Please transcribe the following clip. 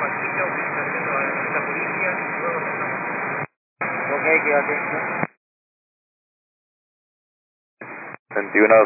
patrulla, utilización de la policía, luego pasamos. Ok, quédate. 21